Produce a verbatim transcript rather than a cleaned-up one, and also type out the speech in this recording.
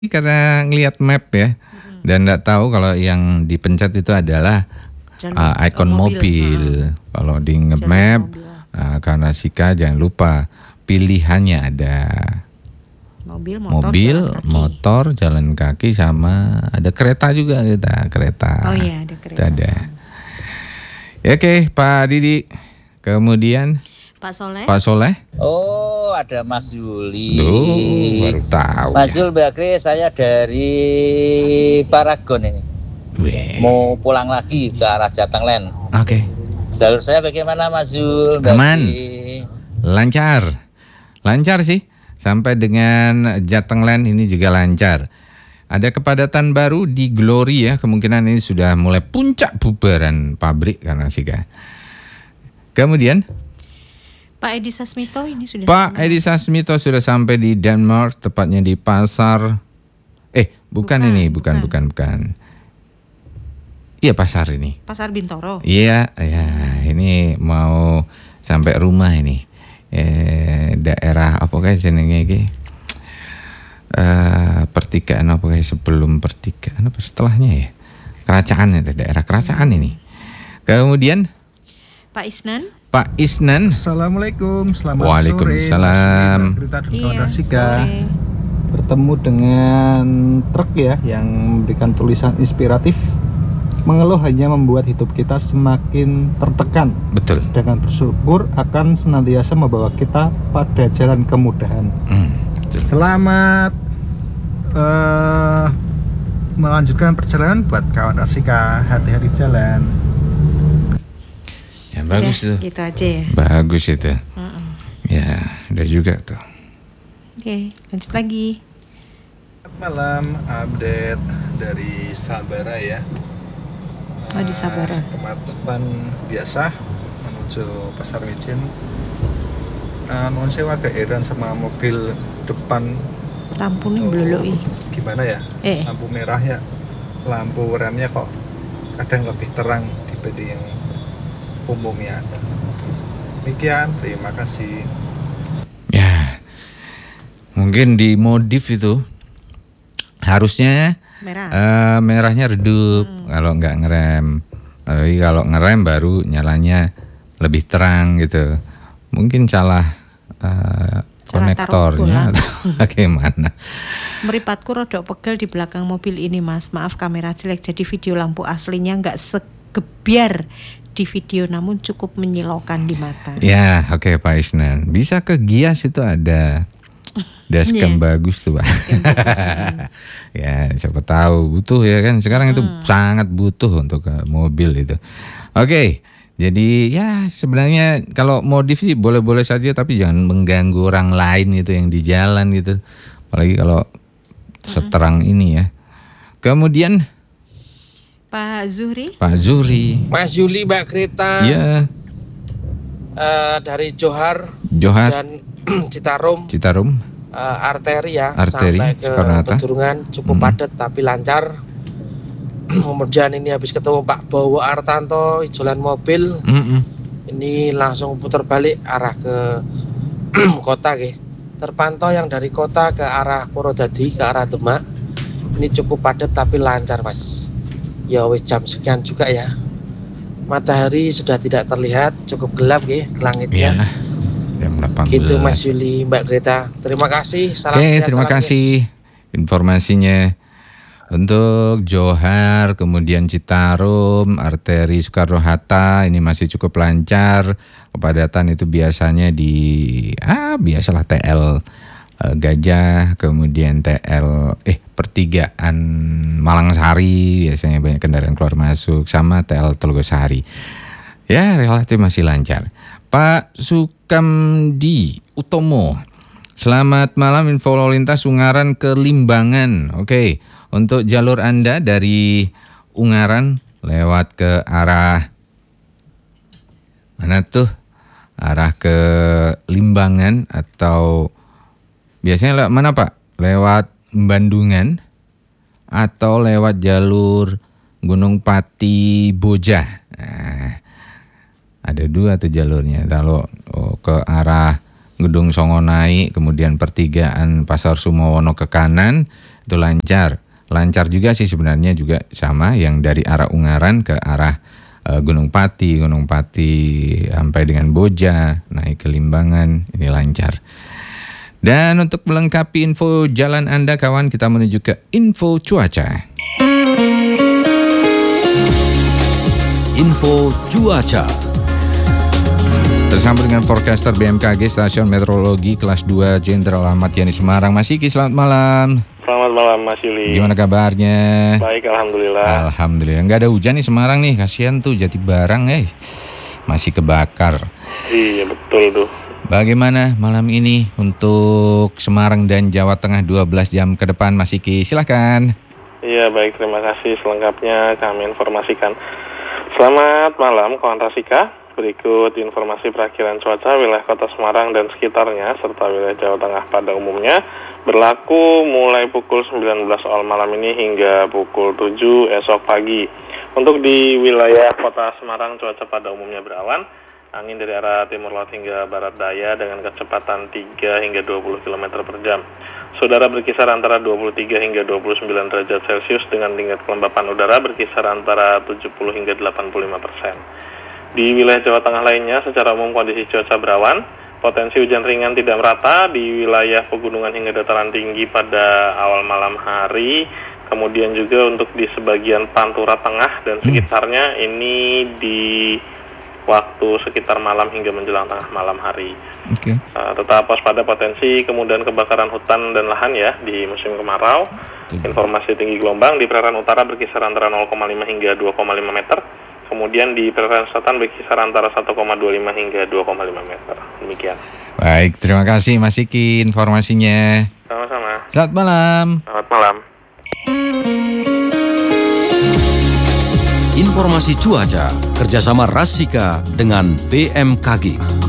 Karena ngelihat map ya, Mhm. dan nggak tahu kalau yang dipencet itu adalah Jalur, uh, oh, ikon mobil, mobil. heeh. Kalau di Jalur nge-map, mobil. uh, Kaunasika jangan lupa pilihannya ada Mobil, motor, mobil, jalan kaki. motor, jalan kaki, sama ada kereta juga kita, kereta. Oh iya, ada kereta. Itu ada. Ya, oke, Pak Didi. Kemudian Pak Soleh. Pak Soleh. Oh, ada Mas Yuli. Duh, baru tahu. Mas ya. Yul Bakri, saya dari Paragon ini. Weh. Mau pulang lagi ke arah Jatenglen. Oke. Jalur saya bagaimana Mas Yul Bakri? Aman. Lancar. Lancar sih. Sampai dengan Jatenglen ini juga lancar. Ada kepadatan baru di Glory ya. Kemungkinan ini sudah mulai puncak bubaran pabrik karena sih kan. Kemudian Pak Edi Sasmito ini sudah. Pak Edi Sasmito sudah sampai di Denmark, tepatnya di pasar. Eh, bukan, Bukan, ini, bukan, bukan, bukan. bukan. Iya, pasar ini. Pasar Bintoro. Iya, ya, ini mau sampai rumah ini. Eh, daerah apa kayak jenenge iki? Eh, pertigaan apa kayak sebelum pertigaan apa setelahnya ya? Kerajaan itu, daerah kerajaan ini. Kemudian Pak Isnan. Pak Isnan. Assalamualaikum, selamat Waalaikumsalam. sore. Mas Yuli, Iya, Sika. sore. Bertemu dengan truk ya yang memberikan tulisan inspiratif. Mengeluh hanya membuat hidup kita semakin tertekan. Betul. Sedangkan bersyukur akan senantiasa membawa kita pada jalan kemudahan. Hmm, betul. Selamat uh, melanjutkan perjalanan buat kawan Asika. Hati-hati jalan. Ya, bagus Udah, itu. gitu aja ya. Bagus itu. Mm-mm. Ya, udah juga tuh. Oke, lanjut lagi. Selamat malam, update dari Sabara ya. Oh, di Sabara. Eh, Kemacetan biasa menuju Pasar Micin. Uh, non sewa agak heran sama mobil depan. Lampu nih Oh, beloloi. Gimana ya? Eh. Lampu merahnya, lampu remnya kok kadang lebih terang dibanding yang umumnya. Demikian, terima kasih. Ya, mungkin dimodif itu harusnya Merah. eh, merahnya redup kalau nggak ngerem. Tapi kalau ngerem baru nyalanya lebih terang gitu. Mungkin salah eh, Salah taruh konektornya bola. atau bagaimana. Meripatku rodok pegel di belakang mobil ini mas. Maaf kamera jelek, jadi video lampu aslinya nggak segebiar di video, namun cukup menyilaukan di mata. Ya, oke Pak Isnan. Bisa ke Gias itu ada dashcam Iya. bagus tuh Pak. Dashcam bagus, Ya, siapa tahu butuh ya kan. Sekarang itu sangat butuh untuk uh, mobil itu. Oke. Jadi ya sebenarnya kalau modif sih boleh-boleh saja, tapi jangan mengganggu orang lain itu yang di jalan gitu. Apalagi kalau seterang ini ya. Kemudian Pak Zuhri. Pak Zuhri. Mas Yuli, Mbak Greta, Ya, eh, dari Johar Johar dan Citarum, Citarum. eh, arteri ya, Arteri, sampai ke Soekarno-Hatta. Pedurungan cukup Hmm. padat tapi lancar. Kemudian ini habis ketemu Pak Bowo Artanto, ijolan mobil, Mm-mm. ini langsung putar balik arah ke kota ke. Terpantau yang dari kota ke arah Purwodadi ke arah Demak, ini cukup padat tapi lancar mas. Ya wis jam sekian juga ya. Matahari sudah tidak terlihat, cukup gelap ya langitnya. Iyalah. Jam delapan belas. Gitu Mas Yuli, Mbak Greta. Terima kasih. Salam Oke, sehat, terima salam kasih informasinya. Untuk Johar, kemudian Citarum, arteri Soekarno-Hatta ini masih cukup lancar. Kepadatan itu biasanya di ah biasalah T L eh, Gajah, kemudian T L eh pertigaan Malangsari biasanya banyak kendaraan keluar masuk, sama T L Telogosari. Ya, relatif masih lancar. Pak Sukamdi Utomo. Selamat malam, info lalu lintas Ungaran ke Limbangan. Oke, untuk jalur Anda dari Ungaran lewat ke arah mana tuh? Arah ke Limbangan atau biasanya lewat mana Pak? Lewat Bandungan atau lewat jalur Gunung Pati Bojah. Nah, ada dua tuh jalurnya. Kalau oh, ke arah Gedung Songo naik, kemudian pertigaan Pasar Sumowono ke kanan, itu lancar. Lancar juga sih sebenarnya juga sama yang dari arah Ungaran ke arah uh, Gunung Pati, Gunung Pati sampai dengan Boja, naik ke Limbangan, ini lancar. Dan untuk melengkapi info jalan Anda kawan, kita menuju ke info cuaca. Info cuaca. Bersama dengan forecaster B M K G Stasiun Meteorologi Kelas dua Jenderal Ahmad Yani Semarang. Mas Iki, selamat malam. Selamat malam Mas Yuli. Gimana kabarnya? Baik, Alhamdulillah. Alhamdulillah. Nggak ada hujan nih Semarang nih, kasihan tuh Jatibarang eh masih kebakar. Iya betul tuh. Bagaimana malam ini untuk Semarang dan Jawa Tengah dua belas jam ke depan, Mas Iki? Silahkan. Iya baik, terima kasih. Selengkapnya kami informasikan. Selamat malam kawan Rasika. Berikut informasi perakhiran cuaca wilayah Kota Semarang dan sekitarnya serta wilayah Jawa Tengah pada umumnya berlaku mulai pukul sembilan belas awal malam ini hingga pukul tujuh esok pagi. Untuk di wilayah Kota Semarang cuaca pada umumnya berawan, angin dari arah timur laut hingga barat daya dengan kecepatan tiga hingga dua puluh kilometer per jam. Saudara berkisar antara dua puluh tiga hingga dua puluh sembilan derajat Celcius dengan tingkat kelembapan udara berkisar antara tujuh puluh hingga delapan puluh lima persen. Di wilayah Jawa Tengah lainnya secara umum kondisi cuaca berawan, potensi hujan ringan tidak merata di wilayah pegunungan hingga dataran tinggi pada awal malam hari, kemudian juga untuk di sebagian Pantura Tengah dan sekitarnya ini di waktu sekitar malam hingga menjelang tengah malam hari. Oke. Okay. Uh, tetap waspada potensi kemudian kebakaran hutan dan lahan ya di musim kemarau. Informasi tinggi gelombang di perairan utara berkisar antara nol koma lima hingga dua koma lima meter. Kemudian di perairan selatan berkisar antara satu koma dua lima hingga dua koma lima meter. Demikian. Baik, terima kasih Mas Iki informasinya. Sama-sama. Selamat malam. Selamat malam. Informasi cuaca kerjasama Rasika dengan B M K G.